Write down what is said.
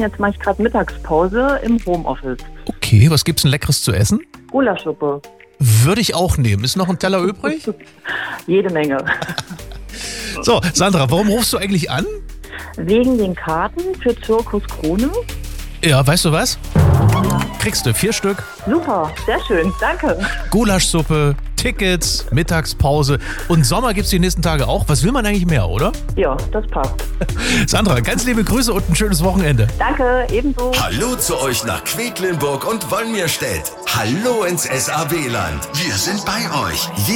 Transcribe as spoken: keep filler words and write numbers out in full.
jetzt mache ich gerade Mittagspause im Homeoffice. Okay, was gibt's denn Leckeres zu essen? Gulaschsuppe. Würde ich auch nehmen. Ist noch ein Teller übrig? Jede Menge. So, Sandra, warum rufst du eigentlich an? Wegen den Karten für Zirkus Krone. Ja, weißt du was? Kriegst du vier Stück. Super, sehr schön, danke. Gulaschsuppe, Tickets, Mittagspause und Sommer gibt's die nächsten Tage auch. Was will man eigentlich mehr, oder? Ja, das passt. Sandra, ganz liebe Grüße und ein schönes Wochenende. Danke, ebenso. Hallo zu euch nach Quedlinburg und Wolmirstedt. Hallo ins S A B-Land. Wir sind bei euch.